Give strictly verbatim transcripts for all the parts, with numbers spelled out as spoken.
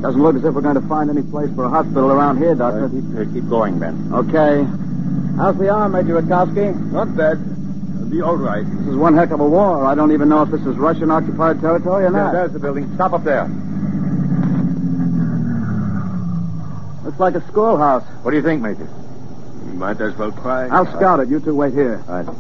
Doesn't look as if we're going to find any place for a hospital around here, Doctor. Uh, keep, uh, keep going, Ben. Okay. How's the arm, Major Witkowski? Not bad. It'll be all right. This is one heck of a war. I don't even know if this is Russian-occupied territory or not. There, there's the building. Stop up there. Looks like a schoolhouse. What do you think, Major? You might as well try. I'll scout it. You two wait here. All right.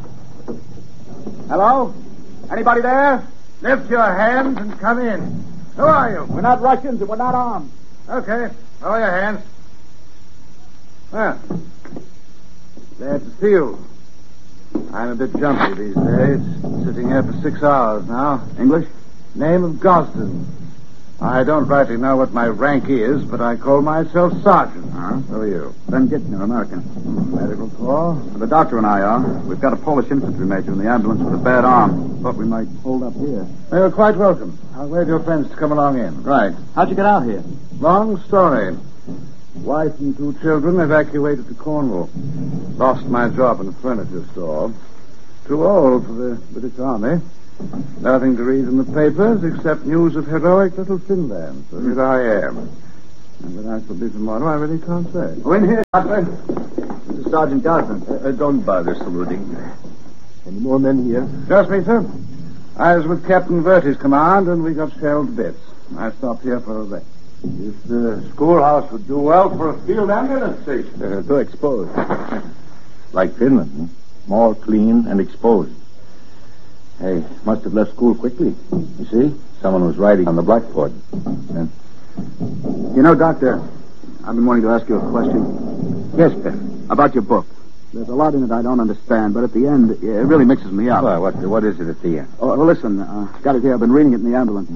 Hello? Anybody there? Lift your hands and come in. Who are you? We're not Russians and we're not armed. Okay. Lower your hands. Well, glad to see you. I'm a bit jumpy these days. Sitting here for six hours now. English? Name of Gosden. I don't rightly know what my rank is, but I call myself Sergeant. Huh? Who are you? Ben Gittner, American. Medical corps? The doctor and I are. We've got a Polish infantry major in the ambulance with a bad arm. Thought we might hold up here. Well, you're quite welcome. I'll wait your friends to come along in. Right. How'd you get out here? Long story. Wife and two children evacuated to Cornwall. Lost my job in a furniture store. Too old for the British Army. Nothing to read in the papers except news of heroic little Finland. So here I am. And what I shall be tomorrow, I really can't say. Go in here, Doctor. This is Sergeant Gosden. Uh, don't bother saluting. Any more men here? Just me, sir. I was with Captain Verty's command, and we got shelled to bits. I stopped here for a rest. This uh, schoolhouse would do well for a field ambulance station. Uh, too exposed. Like Finland, hmm? Small, clean, and exposed. Hey, must have left school quickly. You see? Someone was writing on the blackboard. Yeah. You know, Doctor, I've been wanting to ask you a question. Yes, Ben. About your book. There's a lot in it I don't understand, but at the end, it really mixes me up. Well, what, what is it at the end? Oh, well, listen, uh, got it here. I've been reading it in the ambulance.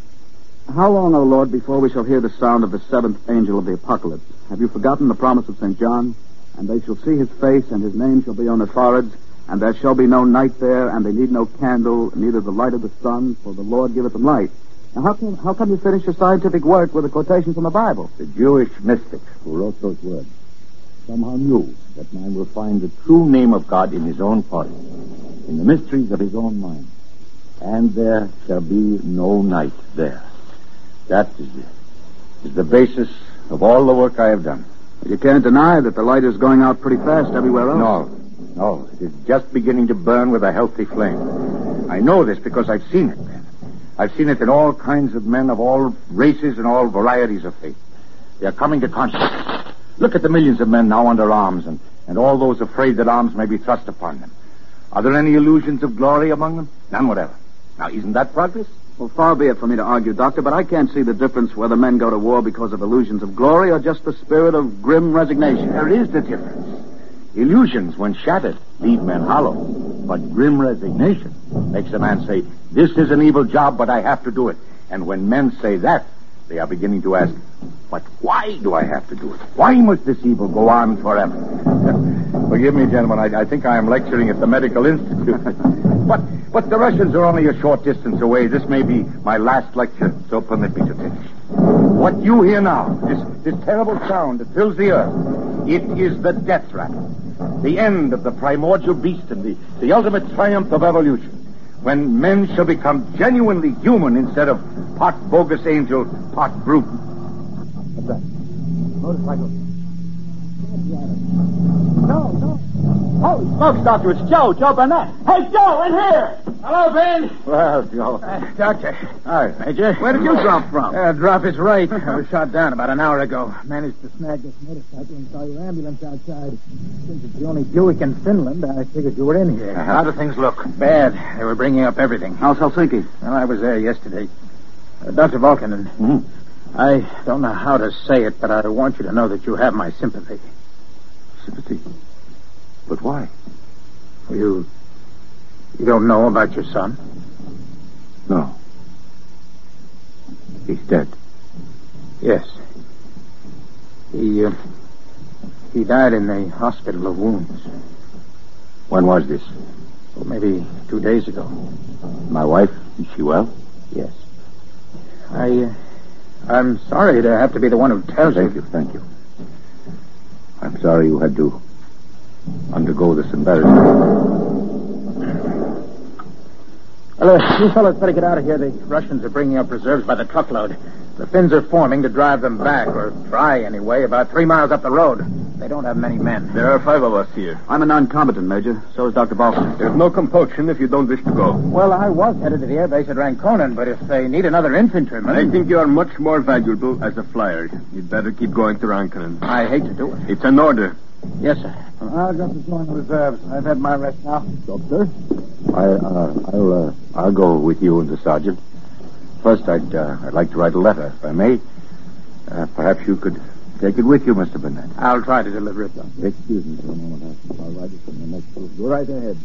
How long, O Lord, before we shall hear the sound of the seventh angel of the apocalypse? Have you forgotten the promise of Saint John? And they shall see his face, and his name shall be on their foreheads, and there shall be no night there, and they need no candle, neither the light of the sun, for the Lord giveth them light. Now, how come, how come you finish your scientific work with a quotation from the Bible? The Jewish mystics who wrote those words somehow knew that man will find the true name of God in his own heart, in the mysteries of his own mind. And there shall be no night there. That is the, is the basis of all the work I have done. But you can't deny that the light is going out pretty fast everywhere else. No, no. It is just beginning to burn with a healthy flame. I know this because I've seen it, man. I've seen it in all kinds of men of all races and all varieties of faith. They are coming to consciousness. Look at the millions of men now under arms and, and all those afraid that arms may be thrust upon them. Are there any illusions of glory among them? None whatever. Now, isn't that progress? Well, far be it for me to argue, Doctor, but I can't see the difference whether men go to war because of illusions of glory or just the spirit of grim resignation. There is the difference. Illusions, when shattered, leave men hollow. But grim resignation makes a man say, this is an evil job, but I have to do it. And when men say that, they are beginning to ask, but why do I have to do it? Why must this evil go on forever? Forgive me, gentlemen. I, I think I am lecturing at the Medical Institute. but but the Russians are only a short distance away. This may be my last lecture, so permit me to finish. What you hear now, this, this terrible sound that fills the earth, it is the death rattle. The end of the primordial beast and the, the ultimate triumph of evolution. When men shall become genuinely human instead of part bogus angel, part brute. What's that? Motorcycle. No, no. Holy smokes, Doctor, it's Joe, Joe Burnett. Hey, Joe, in here! Hello, Ben. Well, Joe. Uh, doctor. Hi, Major. Where did you drop from? Uh, drop is right. I was shot down about an hour ago. Managed to snag this motorcycle and saw your ambulance outside. Since it's the only Buick in Finland, I figured you were in here. Uh-huh. How do things look? Bad. They were bringing up everything. How's Helsinki? Well, I was there yesterday. Uh, Doctor Volkanen, Mm-hmm. I don't know how to say it, but I want you to know that you have my sympathy. Sympathy. But why? You... You don't know about your son? No. He's dead. Yes. He, uh, he died in the hospital of wounds. When was this? Well, maybe two days ago. My wife, is she well? Yes. I, uh, I'm sorry to have to be the one who tells Thank you. you, thank you. I'm sorry you had to undergo this embarrassment. Well, uh, you fellas better get out of here. The Russians are bringing up reserves by the truckload. The Finns are forming to drive them back, or try anyway, about three miles up the road. They don't have many men. There are five of us here. I'm a non-combatant, Major. So is Doctor Balfour. There's no compulsion if you don't wish to go. Well, I was headed to the airbase at Ranconen, but if they need another infantryman... I think you are much more valuable as a flyer. You'd better keep going to Ranconen. I hate to do it. It's an order. Yes, sir. I've got to join the reserves. I've had my rest now. Doctor? I, uh, I'll, uh, I'll go with you and the sergeant. First, I'd, uh, I'd like to write a letter, if I may. Uh, perhaps you could take it with you, Mister Burnett. I'll try to deliver it, Doctor. Excuse me for a moment. I'll write it from the next group. Go right ahead.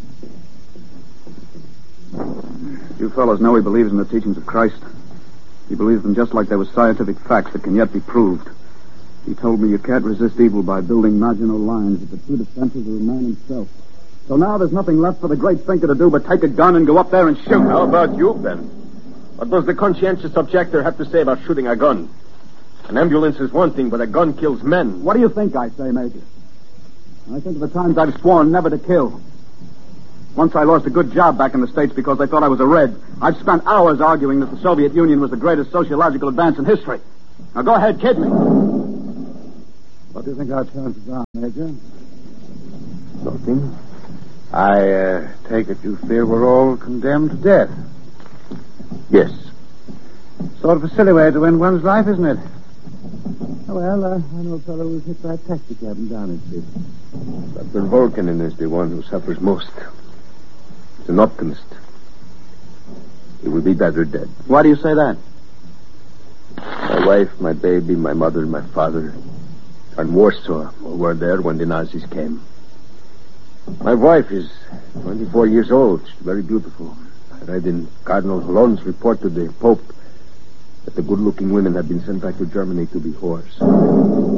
You fellows know he believes in the teachings of Christ. He believes them just like they were scientific facts that can yet be proved. He told me you can't resist evil by building marginal lines, but the true defense is the man himself. So now there's nothing left for the great thinker to do but take a gun and go up there and shoot. How about you, Ben? What does the conscientious objector have to say about shooting a gun? An ambulance is one thing, but a gun kills men. What do you think I say, Major? I think of the times I've sworn never to kill. Once I lost a good job back in the States because they thought I was a Red. I've spent hours arguing that the Soviet Union was the greatest sociological advance in history. Now go ahead, kid me. What do you think our chances are, Major? Nothing. I uh, take it you fear we're all condemned to death. Yes. Sort of a silly way to end one's life, isn't it? Oh, well, uh, I know a fellow who was hit by a taxi cab in Downing Street. Doctor Volkanen is the one who suffers most. He's an optimist. He will be better dead. Why do you say that? My wife, my baby, my mother, and my father are in Warsaw, or were there when the Nazis came. My wife is twenty-four years old. She's very beautiful. I read in Cardinal Holon's report to the Pope that the good-looking women had been sent back to Germany to be whores.